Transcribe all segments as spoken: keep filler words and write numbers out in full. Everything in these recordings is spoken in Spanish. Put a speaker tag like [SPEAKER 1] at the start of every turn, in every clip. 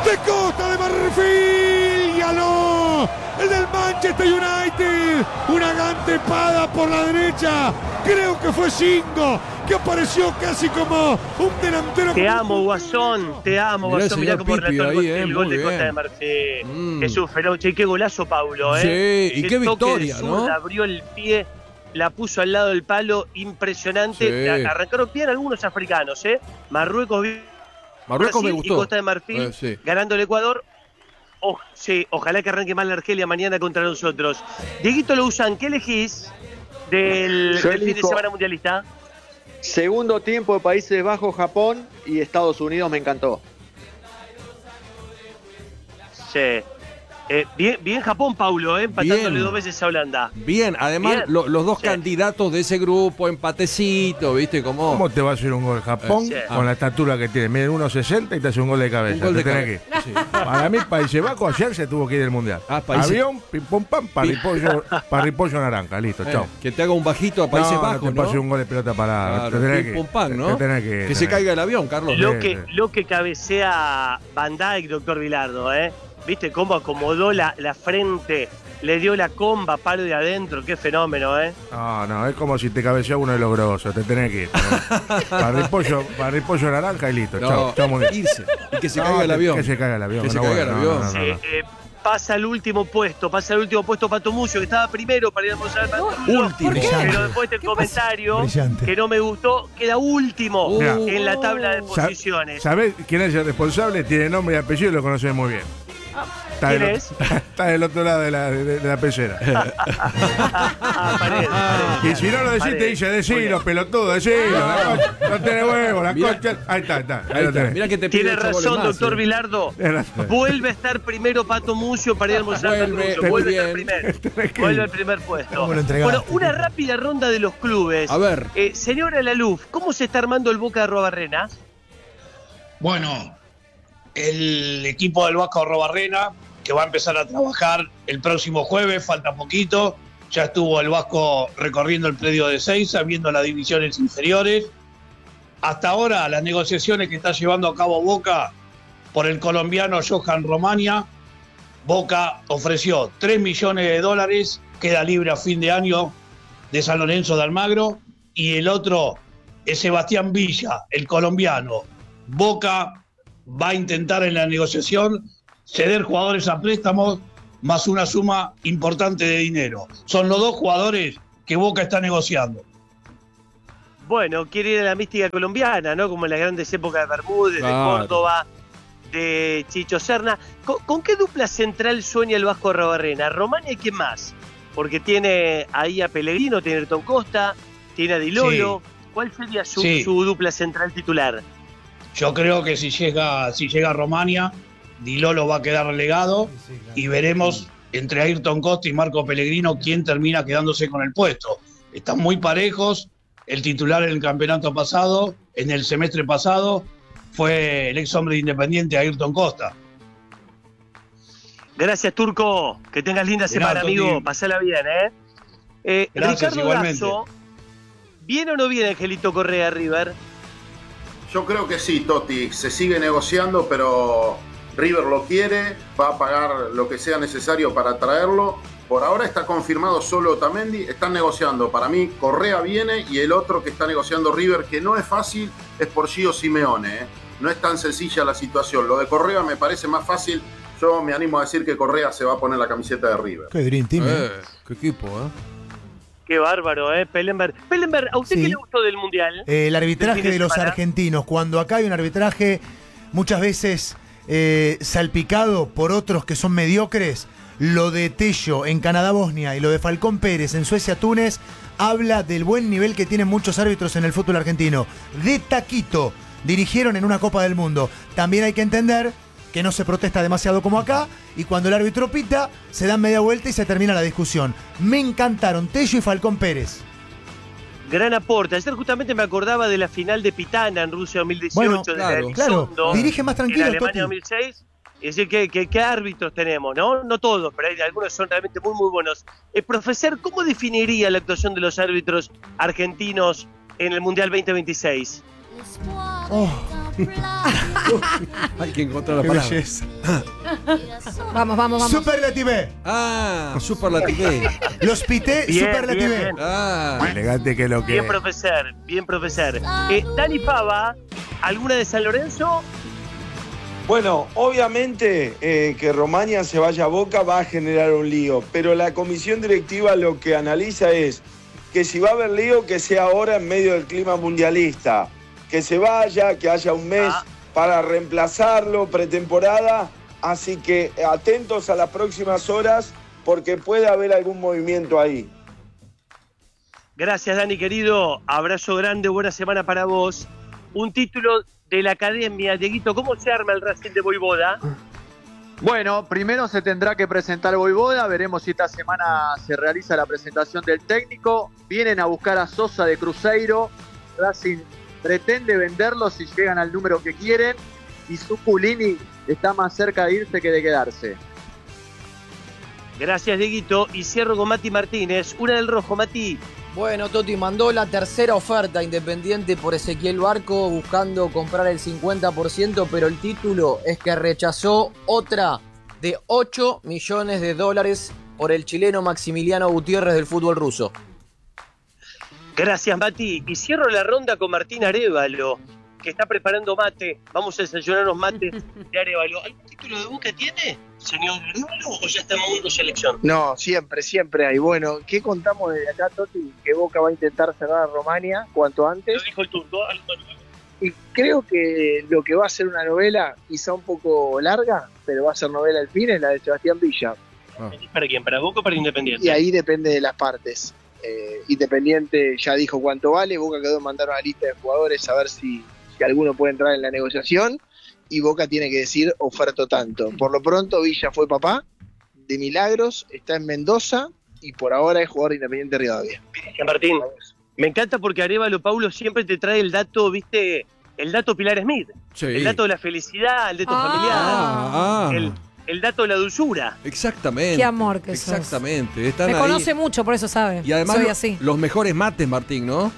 [SPEAKER 1] de Costa de Marfil, ganó el del Manchester United, una gran trepada por la derecha, creo que fue Shingo, que apareció casi como un delantero.
[SPEAKER 2] Te amo, Guasón, te amo,
[SPEAKER 3] Mirá
[SPEAKER 2] Guasón, mirá cómo relató el,
[SPEAKER 3] ahí,
[SPEAKER 2] gol,
[SPEAKER 3] eh,
[SPEAKER 2] el gol de
[SPEAKER 3] bien.
[SPEAKER 2] Costa de Marfil.
[SPEAKER 3] Mm.
[SPEAKER 2] Es un fenómeno, che, qué golazo, Paulo, ¿eh?
[SPEAKER 3] Sí, y qué
[SPEAKER 2] toque
[SPEAKER 3] victoria,
[SPEAKER 2] de
[SPEAKER 3] ¿no?
[SPEAKER 2] zurda, abrió el pie, la puso al lado del palo, impresionante.
[SPEAKER 3] Sí.
[SPEAKER 2] Arrancaron bien algunos africanos, ¿eh? Marruecos,
[SPEAKER 3] Marruecos
[SPEAKER 2] Brasil
[SPEAKER 3] me gustó.
[SPEAKER 2] y Costa de Marfil,
[SPEAKER 3] Eh, sí.
[SPEAKER 2] ganando el Ecuador. Oh, sí, ojalá que arranque mal la Argelia mañana contra nosotros. Dieguito Louzán, ¿qué elegís del,
[SPEAKER 4] Yo
[SPEAKER 2] del fin de
[SPEAKER 4] elijo-
[SPEAKER 2] semana mundialista?
[SPEAKER 4] Segundo tiempo de Países Bajos, Japón y Estados Unidos me encantó.
[SPEAKER 2] Sí. Eh, bien, bien Japón, Paulo, ¿eh? empatándole
[SPEAKER 3] Bien.
[SPEAKER 2] dos veces a Holanda.
[SPEAKER 3] Bien, además
[SPEAKER 2] Bien.
[SPEAKER 3] lo- los dos
[SPEAKER 2] Sí.
[SPEAKER 3] candidatos de ese grupo, empatecito, ¿viste? Como
[SPEAKER 5] ¿Cómo te va a hacer un gol Japón
[SPEAKER 2] Sí.
[SPEAKER 5] con la estatura que tiene? Mide uno sesenta y te hace un gol de cabeza.
[SPEAKER 3] un gol de
[SPEAKER 5] Te tenés
[SPEAKER 3] cabeza.
[SPEAKER 5] que ir.
[SPEAKER 3] Sí.
[SPEAKER 5] Para mí, Países Bajos ayer se tuvo que ir del Mundial.
[SPEAKER 3] Ah, Países-
[SPEAKER 5] Avión, pim pum pam, parripollo, parripollo naranja, listo,
[SPEAKER 3] Eh,
[SPEAKER 5] chao.
[SPEAKER 3] que te haga un bajito a Países
[SPEAKER 5] no,
[SPEAKER 3] Bajos,
[SPEAKER 5] no te
[SPEAKER 3] ¿no?
[SPEAKER 5] pase un gol de pelota parada.
[SPEAKER 3] Claro,
[SPEAKER 5] te tenés
[SPEAKER 3] pim,
[SPEAKER 5] que,
[SPEAKER 3] pum, pam,
[SPEAKER 5] te-
[SPEAKER 3] ¿no?
[SPEAKER 5] te tenés que,
[SPEAKER 3] Que
[SPEAKER 5] tenés
[SPEAKER 3] se caiga el avión, Carlos.
[SPEAKER 2] Lo
[SPEAKER 5] Sí,
[SPEAKER 2] que,
[SPEAKER 5] sí.
[SPEAKER 2] lo que cabecea Van Dijk, doctor Vilardo, ¿eh? ¿Viste cómo acomodó la, la frente? Le dio la comba, palo de adentro, qué fenómeno, ¿eh?
[SPEAKER 5] No, no, es como si te cabeceaba uno de los grosos, te tenés que ir. Parripollo, parripollo naranja y listo,
[SPEAKER 3] No,
[SPEAKER 5] chao, chao, muy bien.
[SPEAKER 3] irse y que se
[SPEAKER 5] No,
[SPEAKER 3] caiga el
[SPEAKER 5] que-
[SPEAKER 3] avión.
[SPEAKER 5] Que se caiga el avión.
[SPEAKER 3] Que se
[SPEAKER 5] no,
[SPEAKER 3] caiga
[SPEAKER 5] bueno,
[SPEAKER 3] el
[SPEAKER 5] no,
[SPEAKER 3] avión.
[SPEAKER 5] no, no, no.
[SPEAKER 2] Eh, eh, pasa al último puesto, pasa al último puesto Pato Mucio, que estaba primero para ir a almorzar al Patrullo,
[SPEAKER 3] Último.
[SPEAKER 2] pero después del comentario
[SPEAKER 6] Brillante.
[SPEAKER 2] que no me gustó, queda último
[SPEAKER 5] Mirá.
[SPEAKER 2] en la tabla de
[SPEAKER 5] Sa-
[SPEAKER 2] posiciones.
[SPEAKER 5] ¿Sabés quién es el responsable? Tiene nombre y apellido y lo conoces muy bien. Está
[SPEAKER 2] ¿Quién
[SPEAKER 5] del,
[SPEAKER 2] es?
[SPEAKER 5] Está del otro lado de la, de, de la pecera.
[SPEAKER 2] Ah, Paredes, Paredes.
[SPEAKER 5] Y si no lo decís, te
[SPEAKER 2] Paredes.
[SPEAKER 5] dice,
[SPEAKER 2] Muy
[SPEAKER 5] decilo,
[SPEAKER 2] bien.
[SPEAKER 5] pelotudo, decilo. la concha, no tenés huevo, la
[SPEAKER 3] Mirá.
[SPEAKER 5] concha. Ahí está, ahí está. Ahí
[SPEAKER 3] Ahí
[SPEAKER 5] lo
[SPEAKER 3] está.
[SPEAKER 5] tenés.
[SPEAKER 3] Mira que te pide
[SPEAKER 2] Tiene
[SPEAKER 3] ocho goles
[SPEAKER 2] razón,
[SPEAKER 3] más,
[SPEAKER 2] doctor
[SPEAKER 3] eh.
[SPEAKER 2] Vilardo.
[SPEAKER 5] Tenés razón.
[SPEAKER 2] Vuelve a estar primero Pato Mucio para ir a almorzar al
[SPEAKER 3] Vuelve,
[SPEAKER 2] Patrullo.
[SPEAKER 3] muy
[SPEAKER 2] Vuelve a estar
[SPEAKER 3] bien.
[SPEAKER 2] primero.
[SPEAKER 5] que
[SPEAKER 2] Vuelve
[SPEAKER 5] ir.
[SPEAKER 2] al primer puesto.
[SPEAKER 6] ¿Cómo lo entregaste?
[SPEAKER 2] Bueno, una rápida ronda de los clubes.
[SPEAKER 3] A ver.
[SPEAKER 2] Eh, señora Laluf, ¿cómo se está armando el Boca de Arrobarrena?
[SPEAKER 7] Bueno, el equipo del Vasco Arrobarrena, que va a empezar a trabajar el próximo jueves, falta poquito. Ya estuvo el Vasco recorriendo el predio de Seiza, viendo las divisiones inferiores. Hasta ahora, las negociaciones que está llevando a cabo Boca por el colombiano Johan Romania, Boca ofreció tres millones de dólares, queda libre a fin de año de San Lorenzo de Almagro, y el otro es Sebastián Villa, el colombiano. Boca va a intentar en la negociación ceder jugadores a préstamos más una suma importante de dinero. Son los dos jugadores que Boca está negociando.
[SPEAKER 2] Bueno, quiere ir a la mística colombiana, ¿no? Como en las grandes épocas de Bermúdez,
[SPEAKER 3] Claro.
[SPEAKER 2] de Córdoba, de Chicho Serna. ¿Con, con qué dupla central sueña el Vasco Arrobarrena? ¿Romania y quién más? Porque tiene ahí a Pellegrino, tiene a Ayrton Costa, tiene a Di Lolo. ¿Cuál sería su,
[SPEAKER 7] Sí.
[SPEAKER 2] su dupla central titular?
[SPEAKER 7] Yo creo que si llega, si llega a Romania, Di Lolo va a quedar relegado y veremos entre Ayrton Costa y Marco Pellegrino quién termina quedándose con el puesto. Están muy parejos. El titular en el campeonato pasado, en el semestre pasado, fue el ex hombre de Independiente, Ayrton Costa.
[SPEAKER 2] Gracias, Turco. Que tengas linda
[SPEAKER 7] De
[SPEAKER 2] semana,
[SPEAKER 7] nada,
[SPEAKER 2] amigo.
[SPEAKER 7] Toti.
[SPEAKER 2] Pasala bien, ¿eh? eh
[SPEAKER 7] Gracias,
[SPEAKER 2] Ricardo
[SPEAKER 7] igualmente.
[SPEAKER 2] Lazo, ¿viene o no viene Angelito Correa River?
[SPEAKER 8] Yo creo que sí, Totti. Se sigue negociando, pero River lo quiere, va a pagar lo que sea necesario para traerlo. Por ahora está confirmado solo Otamendi, están negociando. Para mí, Correa viene y el otro que está negociando River, que no es fácil, es por Gio Simeone. ¿eh? No es tan sencilla la situación. Lo de Correa me parece más fácil. Yo me animo a decir que Correa se va a poner la camiseta de River.
[SPEAKER 6] Qué Dream Team. ¿eh?
[SPEAKER 3] Eh, qué equipo, ¿eh?
[SPEAKER 2] Qué bárbaro, ¿eh? Pellenberg. Pellenberg, ¿a usted
[SPEAKER 6] Sí.
[SPEAKER 2] qué le gustó del Mundial?
[SPEAKER 6] Eh, el
[SPEAKER 2] Del
[SPEAKER 6] arbitraje
[SPEAKER 2] fin de
[SPEAKER 6] de los
[SPEAKER 2] semana.
[SPEAKER 6] argentinos. Cuando acá hay un arbitraje muchas veces eh, salpicado por otros que son mediocres, lo de Tello en Canadá-Bosnia y lo de Falcón Pérez en Suecia-Túnez habla del buen nivel que tienen muchos árbitros en el fútbol argentino. De taquito dirigieron en una Copa del Mundo. También hay que entender que no se protesta demasiado como acá, y cuando el árbitro pita, se dan media vuelta y se termina la discusión. Me encantaron Tello y Falcón Pérez.
[SPEAKER 2] Gran aporte. Ayer justamente me acordaba de la final de Pitana en Rusia dos mil dieciocho,
[SPEAKER 6] Bueno,
[SPEAKER 2] de
[SPEAKER 3] claro,
[SPEAKER 2] la
[SPEAKER 6] Claro,
[SPEAKER 2] Elizondo,
[SPEAKER 6] dirige más
[SPEAKER 2] en
[SPEAKER 6] tranquilo,
[SPEAKER 2] Alemania
[SPEAKER 6] Totti.
[SPEAKER 2] dos mil seis. Es decir, que, que, ¿qué árbitros tenemos? ¿no? No todos, pero hay algunos que son realmente muy, muy buenos. Eh, profesor, ¿cómo definiría la actuación de los árbitros argentinos en el Mundial veinte veintiséis?
[SPEAKER 6] Oh,
[SPEAKER 3] Hay que encontrar la
[SPEAKER 6] Qué
[SPEAKER 3] palabra.
[SPEAKER 6] belleza.
[SPEAKER 9] Vamos, vamos, vamos.
[SPEAKER 6] Superlativé.
[SPEAKER 3] Ah, superlativé.
[SPEAKER 6] Los pité,
[SPEAKER 2] Bien,
[SPEAKER 6] superlativé.
[SPEAKER 2] bien, bien.
[SPEAKER 3] Ah,
[SPEAKER 5] Elegante que lo que.
[SPEAKER 2] Bien, profesor, bien, profesor. Eh, Dani Pava, ¿alguna de San Lorenzo?
[SPEAKER 10] Bueno, obviamente eh, que Romaña se vaya a Boca va a generar un lío, pero la comisión directiva lo que analiza es que si va a haber lío, que sea ahora en medio del clima mundialista, que se vaya, que haya un mes
[SPEAKER 2] Ah.
[SPEAKER 10] para reemplazarlo, pretemporada, así que atentos a las próximas horas porque puede haber algún movimiento ahí.
[SPEAKER 2] Gracias, Dani, querido. Abrazo grande, buena semana para vos. Un título de la academia. Dieguito, ¿cómo se arma el Racing de Voivoda?
[SPEAKER 4] Bueno, primero se tendrá que presentar Voivoda, veremos si esta semana se realiza la presentación del técnico. Vienen a buscar a Sosa de Cruzeiro, Racing pretende venderlo si llegan al número que quieren y Zuculini está más cerca de irse que de quedarse.
[SPEAKER 2] Gracias, Dieguito. Y cierro con Mati Martínez. Una del rojo, Mati.
[SPEAKER 11] Bueno, Toti mandó la tercera oferta Independiente por Ezequiel Barco buscando comprar el cincuenta por ciento, pero el título es que rechazó otra de ocho millones de dólares por el chileno Maximiliano Gutiérrez del fútbol ruso.
[SPEAKER 2] Gracias, Mati. Y cierro la ronda con Martín Arévalo, que está preparando mate. Vamos a desayunarnos mate de Arévalo. ¿Algún título de Boca tiene, señor Arévalo, o ya estamos en selección?
[SPEAKER 12] No, siempre, siempre hay. Bueno, ¿qué contamos desde acá, Toti? Que Boca va a intentar cerrar a Romania cuanto antes.
[SPEAKER 2] Lo dijo el turco.
[SPEAKER 12] Y creo que lo que va a ser una novela, quizá un poco larga, pero va a ser novela al fin, es la de Sebastián Villa.
[SPEAKER 3] ah.
[SPEAKER 2] ¿Para quién? ¿Para Boca o para Independiente?
[SPEAKER 12] Y ahí depende de las partes. Eh, Independiente ya dijo cuánto vale, Boca quedó en mandar una lista de jugadores a ver si, si alguno puede entrar en la negociación, y Boca tiene que decir oferto tanto. Por lo pronto Villa fue papá de milagros, está en Mendoza y por ahora es jugador de Independiente Rivadavia.
[SPEAKER 2] Gracias, Martín. Me encanta porque Arévalo, Paulo, siempre te trae el dato, ¿viste? El dato Pilar Smith.
[SPEAKER 3] Sí.
[SPEAKER 2] El dato de la felicidad, el dato
[SPEAKER 9] Ah.
[SPEAKER 2] familiar.
[SPEAKER 3] Ah, ah.
[SPEAKER 2] El, el dato de la dulzura.
[SPEAKER 3] Exactamente.
[SPEAKER 9] Qué amor que sos.
[SPEAKER 3] Exactamente. Están
[SPEAKER 9] Me
[SPEAKER 3] ahí.
[SPEAKER 9] conoce mucho, por eso sabe.
[SPEAKER 3] Y además
[SPEAKER 9] Soy
[SPEAKER 3] lo-
[SPEAKER 9] así.
[SPEAKER 3] los mejores mates, Martín, ¿no?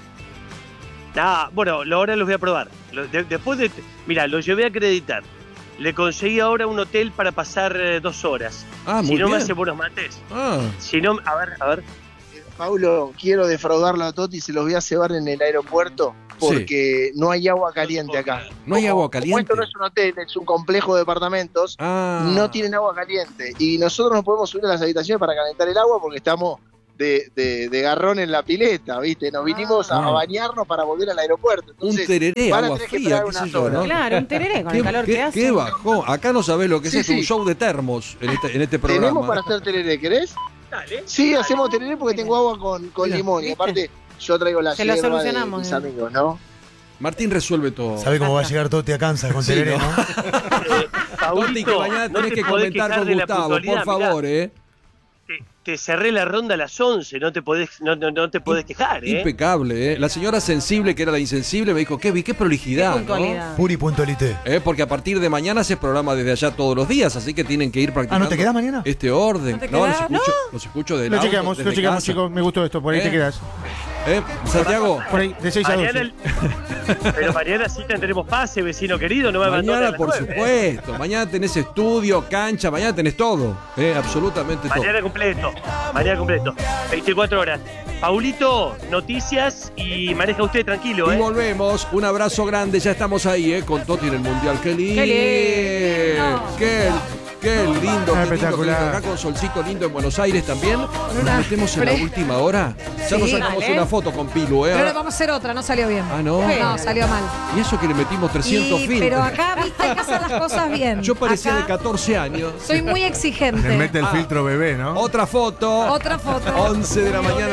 [SPEAKER 2] Ah, bueno, lo- ahora los voy a probar. Lo- de- después de. Mira, lo llevé a acreditar. Le conseguí ahora un hotel para pasar eh, dos horas.
[SPEAKER 3] Ah,
[SPEAKER 2] si
[SPEAKER 3] muy
[SPEAKER 2] no me
[SPEAKER 3] bien.
[SPEAKER 2] hace buenos mates.
[SPEAKER 3] Ah,
[SPEAKER 2] Si no, a ver, a ver.
[SPEAKER 12] Paulo, quiero defraudarlo a Toti, se los voy a cebar en el aeropuerto porque no hay agua caliente acá.
[SPEAKER 3] no hay
[SPEAKER 12] Como-
[SPEAKER 3] agua
[SPEAKER 12] Como
[SPEAKER 3] caliente.
[SPEAKER 12] esto no es un hotel, es un complejo de departamentos,
[SPEAKER 3] Ah.
[SPEAKER 12] no tienen agua caliente. Y nosotros no podemos subir a las habitaciones para calentar el agua porque estamos de, de, de garrón en la pileta, ¿viste? Nos vinimos a,
[SPEAKER 3] Ah.
[SPEAKER 12] a bañarnos para volver al aeropuerto.
[SPEAKER 3] Un
[SPEAKER 12] Entonces,
[SPEAKER 3] tereré,
[SPEAKER 12] van a
[SPEAKER 3] agua
[SPEAKER 12] tener que
[SPEAKER 3] fría,
[SPEAKER 12] esperar
[SPEAKER 3] qué
[SPEAKER 12] unas
[SPEAKER 3] sé yo,
[SPEAKER 12] horas.
[SPEAKER 3] ¿no?
[SPEAKER 9] Claro, un tereré con
[SPEAKER 3] ¿Qué,
[SPEAKER 9] el calor
[SPEAKER 3] qué-
[SPEAKER 9] que hace.
[SPEAKER 3] qué bajón? Acá no sabés lo que es
[SPEAKER 12] Sí,
[SPEAKER 3] esto, un
[SPEAKER 12] sí.
[SPEAKER 3] show de termos en este, en este programa.
[SPEAKER 12] ¿Tenemos para hacer tereré, querés?
[SPEAKER 2] Dale.
[SPEAKER 12] Sí,
[SPEAKER 2] dale.
[SPEAKER 12] hacemos tereré porque tengo agua con, con
[SPEAKER 3] Mira,
[SPEAKER 12] limón. Y
[SPEAKER 9] ¿viste?
[SPEAKER 12] aparte, yo traigo la
[SPEAKER 9] Se lo
[SPEAKER 12] yerba de
[SPEAKER 9] solucionamos,
[SPEAKER 12] mis
[SPEAKER 9] eh.
[SPEAKER 12] amigos, ¿no?
[SPEAKER 3] Martín resuelve todo.
[SPEAKER 6] ¿Sabe cómo va a llegar Totti a Kansas con
[SPEAKER 3] Sí,
[SPEAKER 6] tereré,
[SPEAKER 3] ¿no?
[SPEAKER 6] no?
[SPEAKER 2] Eh, Paulito,
[SPEAKER 3] Toti, que mañana
[SPEAKER 2] no
[SPEAKER 3] tenés
[SPEAKER 2] te
[SPEAKER 3] que
[SPEAKER 2] podés
[SPEAKER 3] comentar
[SPEAKER 2] quejar
[SPEAKER 3] con
[SPEAKER 2] de la
[SPEAKER 3] Gustavo, por
[SPEAKER 2] puntualidad,
[SPEAKER 3] favor,
[SPEAKER 2] mirá.
[SPEAKER 3] ¿eh?
[SPEAKER 2] Te, te cerré la ronda a las once, no te podés, no, no, no te podés quejar, ¿eh?
[SPEAKER 3] Impecable, ¿eh? La señora sensible, que era la insensible, me dijo, qué, qué prolijidad,
[SPEAKER 9] Qué
[SPEAKER 3] ¿no?
[SPEAKER 9] puntualidad.
[SPEAKER 6] Puri puntualité.
[SPEAKER 3] Eh, porque a partir de mañana se programa desde allá todos los días, así que tienen que ir practicando.
[SPEAKER 6] Ah, ¿no te quedás mañana?
[SPEAKER 3] Este orden.
[SPEAKER 9] ¿No te
[SPEAKER 3] No, los
[SPEAKER 9] quedás?
[SPEAKER 3] escucho, los escucho del
[SPEAKER 5] Lo
[SPEAKER 3] auto,
[SPEAKER 5] chequeamos, lo
[SPEAKER 3] desde
[SPEAKER 5] chequeamos,
[SPEAKER 3] casa.
[SPEAKER 5] chicos. Me gustó esto. Por ahí
[SPEAKER 3] Eh.
[SPEAKER 5] te quedas.
[SPEAKER 3] Eh, Santiago,
[SPEAKER 5] Por ahí, de seis a
[SPEAKER 2] Mañana
[SPEAKER 5] doce.
[SPEAKER 2] el- Pero mañana sí tendremos pase, vecino querido, no me abandones a
[SPEAKER 3] mañana
[SPEAKER 2] las
[SPEAKER 3] por
[SPEAKER 2] nueve, ¿eh?
[SPEAKER 3] supuesto. Mañana tenés estudio, cancha, mañana tenés todo. Eh, absolutamente todo.
[SPEAKER 2] Mañana completo, mañana completo, veinticuatro horas. Paulito, noticias y maneja usted tranquilo,
[SPEAKER 3] Y
[SPEAKER 2] ¿eh?
[SPEAKER 3] volvemos. Un abrazo grande. Ya estamos ahí, ¿eh? Con Toti en el Mundial. ¡Qué lindo!
[SPEAKER 9] ¡Qué lindo!
[SPEAKER 3] ¡Qué, qué lindo! ¡Qué lindo! ¡Qué
[SPEAKER 5] Espectacular.
[SPEAKER 3] lindo! Acá con solcito lindo en Buenos Aires también. Nos
[SPEAKER 9] una
[SPEAKER 3] metemos en la
[SPEAKER 9] fre-
[SPEAKER 3] última hora. Ya nos
[SPEAKER 9] Sí,
[SPEAKER 3] sacamos
[SPEAKER 9] dale.
[SPEAKER 3] una foto con Pilu, ¿eh?
[SPEAKER 9] Pero ahora vamos a hacer otra, no salió bien.
[SPEAKER 3] Ah, ¿no?
[SPEAKER 9] No, salió mal.
[SPEAKER 3] Y eso que le metimos trescientos
[SPEAKER 9] Y-
[SPEAKER 3] filtros.
[SPEAKER 9] pero acá, viste, hay que hacer las cosas bien.
[SPEAKER 3] Yo parecía
[SPEAKER 9] Acá
[SPEAKER 3] de catorce años.
[SPEAKER 9] soy muy exigente.
[SPEAKER 5] Le mete el
[SPEAKER 3] Ah.
[SPEAKER 5] filtro bebé, ¿no?
[SPEAKER 3] Otra foto.
[SPEAKER 9] Otra foto.
[SPEAKER 3] once de la mañana.